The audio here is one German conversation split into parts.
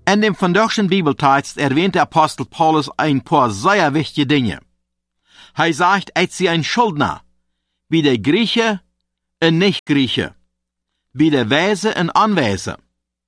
In dem vandaagschen Bibeltext erwähnt der Apostel Paulus ein paar sehr wichtige Dinge. Er sagt, sie ein Schuldner, wie der Grieche und Nicht-Grieche, wie der Weise und Anweise.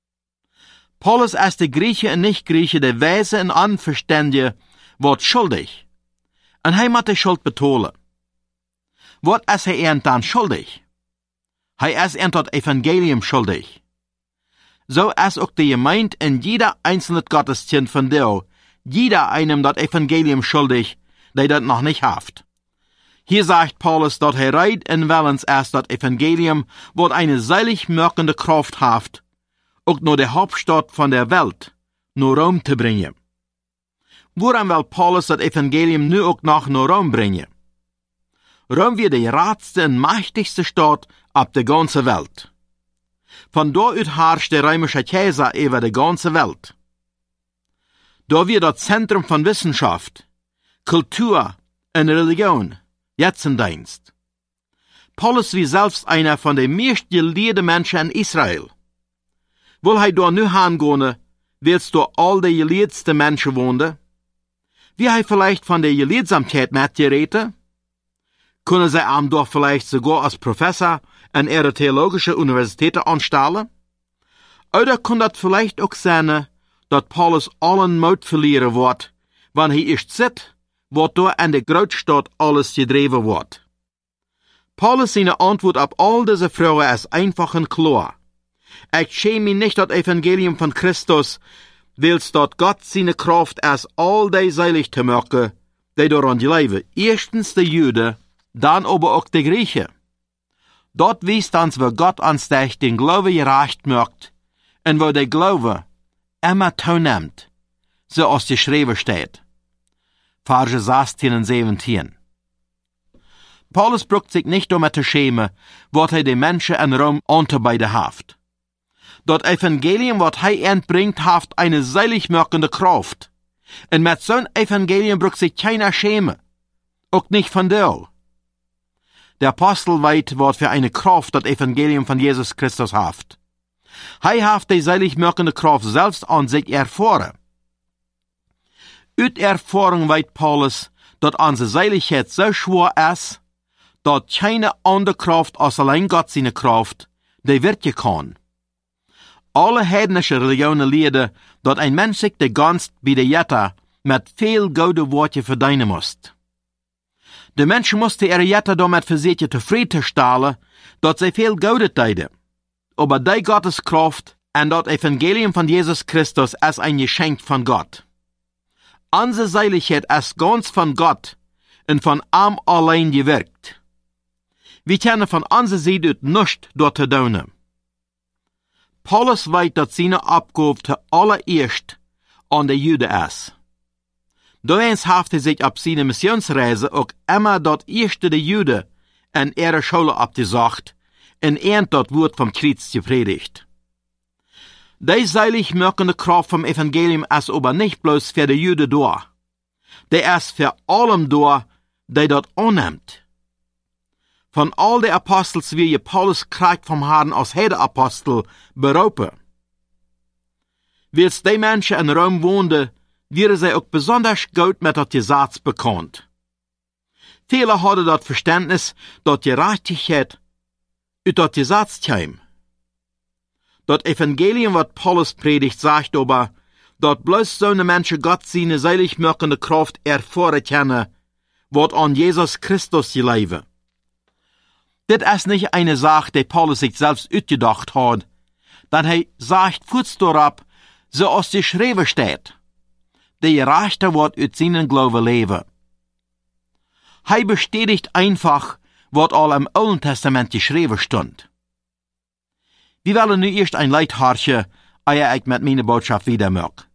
Paulus als der Grieche und Nicht-Grieche, der Weise und Anverständige, wird schuldig. Und er muss die Schuld betonen. Was ist er dann schuldig? Er ist das Evangelium schuldig. So ist auch die Gemeinde in jeder einzelne Gottesdienst von dir, jeder einem das Evangelium schuldig, der das noch nicht haft. Hier sagt Paulus, dass reit in Wellens erst das Evangelium, wird eine seilig wirkende Kraft haft, auch nur der Hauptstadt von der Welt, nur Rom zu bringen. Woran will Paulus das Evangelium nu auch noch nur Rom bringen? Rom wird die reichste und mächtigste Stadt auf der ganzen Welt. Von dort aus herrscht der römische Kaiser über die ganze Welt. Da wird das Zentrum von Wissenschaft, Kultur und Religion, Jetzendienst. Paulus wie selbst einer von den meistgelehrten Menschen in Israel. Will er da nu hingehen, willst du all die gelehrtesten Menschen wohnen? Wie er vielleicht von der Gelehrsamkeit mitgeredet? Können sie ihm doch vielleicht sogar als Professor an ihrer theologischen Universität anstellen? Oder kann das vielleicht auch sein, dass Paulus allen Mut verlieren wird, wenn er erst sieht, was da in der Großstadt alles gedreven wird. Paulus seine Antwort auf all diese Fragen ist einfach und klar. Ich schäme mich nicht das Evangelium von Christus, willst dort Gott seine Kraft als all die seilig zu machen, die daran leben. Erstens die Juden, dann aber auch die Griechen. Dort wies uns, wo Gott uns den Glaube gerecht macht, und wo der Glaube immer zunimmt, so als geschrieben steht. Verse 16 und 17. Paulus braucht sich nicht damit zu schämen, was er den Menschen in Rom unterbeide haft. Das Evangelium, was er entbringt, haft eine seilig wirkende Kraft. Und mit so einem Evangelium braucht sich keiner schämen. Auch nicht von dir. Der Apostel weiß, was für eine Kraft das Evangelium von Jesus Christus haft. Er haft die seilig wirkende Kraft selbst an sich erfahren. Uit Erfahrung weiß Paulus, dass unsere Seiligkeit so schwer ist, dass keine andere Kraft als allein Gott seine Kraft, die wirken kann. Alle heidnische Religionen lehren, dass ein Mensch sich die Gunst bei der Jette mit viel gute Worte verdienen muss. Die Menschen mussten ihre Jette damit versuchen zufriedenzustellen, dass sie viel Gute täten. Aber die Gottes Kraft und das Evangelium von Jesus Christus ist ein Geschenk von Gott. Unsere Seiligkeit ist ganz von Gott und von ihm allein gewirkt. Wir können von unserer Seite nichts dort tun. Paulus weiß, dass seine Abgabe zuallererst an die Juden ist. Daher haft er sich auf seine Missionsreise auch immer das erste der Juden in ihrer Schule abgesagt und das Wort vom Kreuz gepredigt. Die seilig wirkende Kraft vom Evangelium ist aber nicht bloß für die Juden da. Der ist für allem da, der dort annimmt. Von all den Apostels wie Paulus kriegt vom Herrn als Apostel berufen. Willst die Menschen in Rom wohnen, wären sie auch besonders gut mit das Gesetz bekannt. Viele hatten das Verständnis, dass die Gerechtigkeit aus das Gesetz kam. Das Evangelium, was Paulus predigt, sagt aber, dass bloß so eine Menschen Gott seine seilig wirkende Kraft erfahren können, was an Jesus Christus leben. Das ist nicht eine Sache, die Paulus sich selbst ausgedacht hat, denn er sagt kurz darauf, so als die geschrieben steht. Der Gerechte wird aus seinen Glauben leben. Er bestätigt einfach, was all im Alten Testament geschrieben stand. Wir wollen nu erst ein Lied horchen, ehe ich mit meiner Botschaft wieder mag.